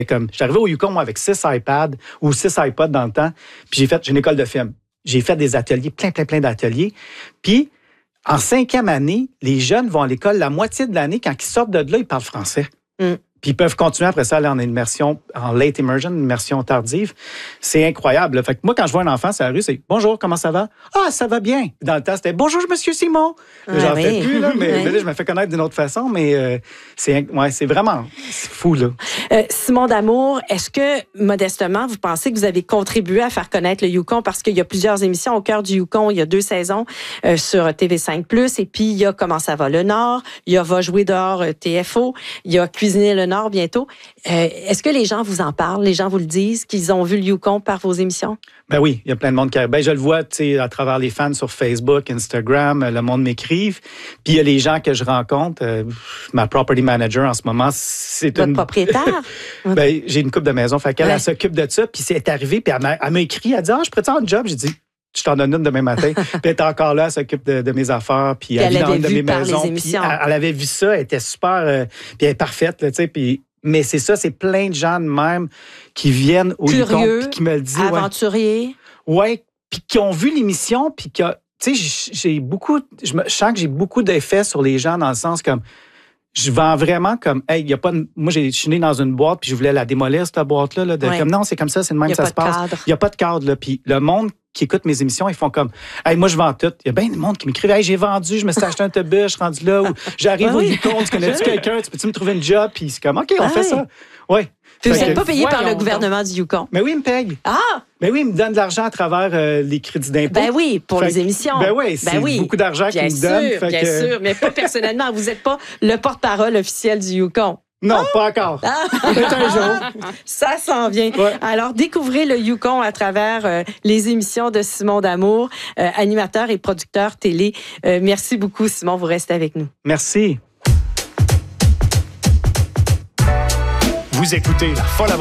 Comme, je suis arrivé au Yukon, moi, avec 6 iPads ou 6 iPods dans le temps, puis j'ai une école de film. J'ai fait des ateliers, plein d'ateliers. Puis, en 5e année, les jeunes vont à l'école la moitié de l'année. Quand ils sortent de là, ils parlent français. Puis ils peuvent continuer après ça à aller en immersion, en late immersion, immersion tardive. C'est incroyable. Là. Fait que moi, quand je vois un enfant sur la rue, c'est « Bonjour, comment ça va? »« Ah, ça va bien. » Dans le temps, c'était « Bonjour, monsieur Simon. » J'en fais plus, là, mais là, je me fais connaître d'une autre façon, mais c'est vraiment fou, là. Simon D'Amour, est-ce que, modestement, vous pensez que vous avez contribué à faire connaître le Yukon? Parce qu'il y a plusieurs émissions au cœur du Yukon. Il y a 2 saisons sur TV5+, et puis il y a Comment ça va le Nord, il y a Va jouer dehors TFO, il y a Cuisiner le Nord bientôt. Est-ce que les gens vous en parlent? Les gens vous le disent, qu'ils ont vu le Yukon par vos émissions? Ben oui, il y a plein de monde qui... Ben, je le vois, tu sais, à travers les fans sur Facebook, Instagram, le monde m'écrive. Puis il y a les gens que je rencontre. Ma property manager en ce moment, c'est Votre propriétaire? Ben, j'ai une couple de maisons. Fait qu'elle, elle s'occupe de ça. Puis c'est arrivé, puis elle m'a écrit, elle dit « Ah, je pourrais te faire un job? » J'ai dit « Je t'en donne une demain matin. » Puis elle est encore là, elle s'occupe de mes affaires. Puis elle vit dans une de mes maisons. Puis elle avait vu ça, elle était super... puis elle est parfaite, là, tu sais. Puis... Mais c'est ça, c'est plein de gens de même qui viennent au Yukon puis qui me le disent. Aventuriers. Ouais, puis qui ont vu l'émission, puis qui, tu sais, je sens que j'ai beaucoup d'effets sur les gens dans le sens comme, je vends vraiment comme, hey, il y a pas, moi, je suis né dans une boîte, puis je voulais la démolir, cette boîte-là, comme, non, c'est comme ça, c'est de même que ça se passe. Il n'y a pas de cadre, là. Puis le monde qui écoute mes émissions, ils font comme, hey, moi, je vends tout. Il y a bien du monde qui m'écrivent, hey, j'ai vendu, je me suis acheté un autobus, je suis rendu là, ou j'arrive au Yukon, tu connais-tu quelqu'un, tu peux-tu me trouver une job? Puis c'est comme, OK, on fait ça. Oui. Puis vous n'êtes pas payé par le gouvernement du Yukon? Mais oui, il me paye. Ah! Ben oui, il me donne de l'argent à travers les crédits d'impôt. Ben oui, pour les émissions. Ben oui, c'est beaucoup d'argent qu'il me donne. Bien sûr, mais pas personnellement. Vous n'êtes pas le porte-parole officiel du Yukon. Non, pas encore. Peut-être un jour. Ça s'en vient. Ouais. Alors, découvrez le Yukon à travers les émissions de Simon D'Amour, animateur et producteur télé. Merci beaucoup, Simon. Vous restez avec nous. Merci. Vous écoutez La Folle Aventure.